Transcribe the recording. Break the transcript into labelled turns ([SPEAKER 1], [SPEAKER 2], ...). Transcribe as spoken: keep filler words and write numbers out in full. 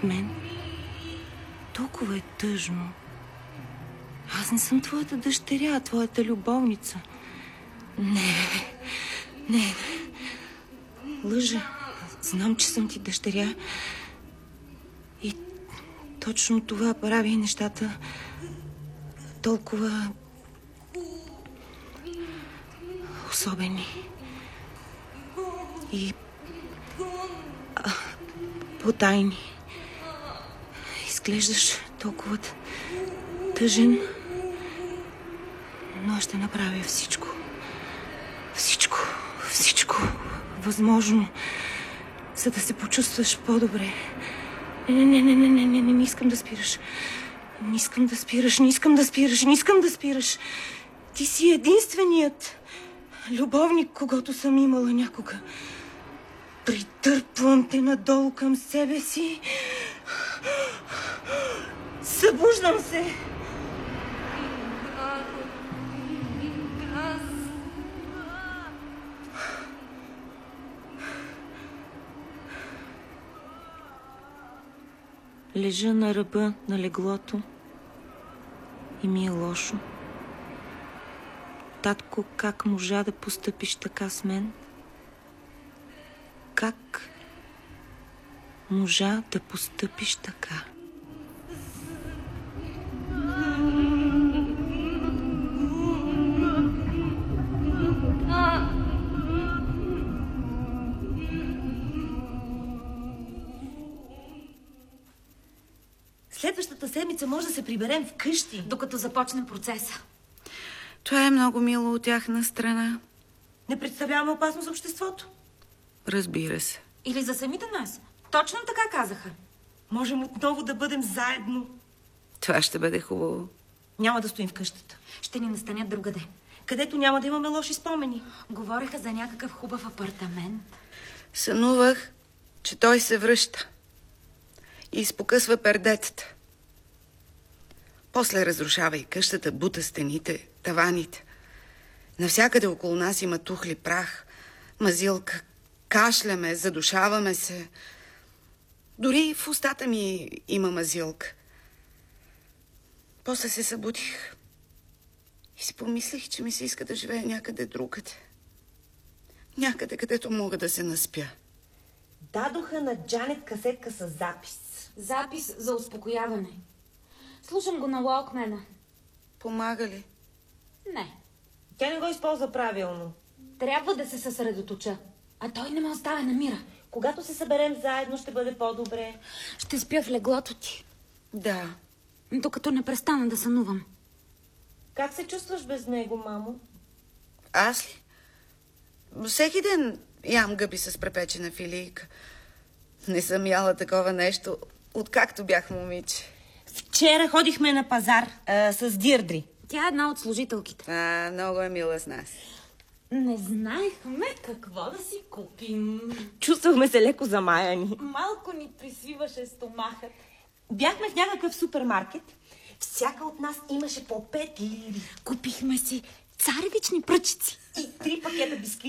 [SPEAKER 1] мен. Толкова е тъжно. Аз не съм твоята дъщеря, твоята любовница. Не, не, не. Лъжа. Знам, че съм ти дъщеря. И точно това прави нещата толкова особени. И а, потайни. Изглеждаш толкова тъжен, но ще направя всичко. Всичко, всичко възможно, за да се почувстваш по-добре. Не, не, не, не, не, не, не, не искам да спираш. Не искам да спираш, не искам да спираш, не искам да спираш. Ти си единственият любовник, когото съм имала някога. Притърпвам те надолу към себе си. Събуждам се. Лежа на ръба на леглото и ми е лошо. Татко, как можа да постъпиш така с мен? Как можа да постъпиш така?
[SPEAKER 2] Следващата седмица може да се приберем вкъщи,
[SPEAKER 3] докато започне процеса.
[SPEAKER 1] Това е много мило от тяхна страна.
[SPEAKER 2] Не представляваме опасност за обществото.
[SPEAKER 1] Разбира се.
[SPEAKER 3] Или за самите нас. Точно така казаха.
[SPEAKER 2] Можем отново да бъдем заедно.
[SPEAKER 1] Това ще бъде хубаво.
[SPEAKER 2] Няма да стоим в къщата.
[SPEAKER 3] Ще ни настанят другаде.
[SPEAKER 2] Където няма да имаме лоши спомени.
[SPEAKER 3] Говореха за някакъв хубав апартамент.
[SPEAKER 1] Сънувах, че той се връща и изпокъсва пердетата. После разрушава и къщата, бута стените, таваните. Навсякъде около нас има тухли прах, мазилка, кашляме, задушаваме се. Дори в устата ми има мазилка. После се събудих и си помислих, че ми се иска да живея някъде другаде. Някъде, където мога да се наспя.
[SPEAKER 2] Дадоха на Джанет касетка с запис.
[SPEAKER 3] Запис за успокояване. Слушам го на Уолкмена.
[SPEAKER 1] Помага ли?
[SPEAKER 3] Не.
[SPEAKER 2] Тя не го използва правилно.
[SPEAKER 3] Трябва да се съсредоточа. А той не ме оставя на мира.
[SPEAKER 2] Когато се съберем заедно, ще бъде по-добре.
[SPEAKER 3] Ще спя в леглото ти.
[SPEAKER 1] Да.
[SPEAKER 3] Докато не престана да сънувам.
[SPEAKER 2] Как се чувстваш без него, мамо?
[SPEAKER 1] Аз ли? Всеки ден ям гъби с препечена филийка. Не съм яла такова нещо, откакто бях момиче.
[SPEAKER 2] Вчера ходихме на пазар а, с Дирдри.
[SPEAKER 3] Тя е една от служителките.
[SPEAKER 1] А, много е мила с нас.
[SPEAKER 3] Не знаехме какво да си купим.
[SPEAKER 2] Чувствахме се леко замаяни.
[SPEAKER 3] Малко ни присвиваше стомахът.
[SPEAKER 2] Бяхме в някакъв супермаркет. Всяка от нас имаше по пет лири.
[SPEAKER 3] Купихме си царевични пръчици
[SPEAKER 2] и три пакета бисквити.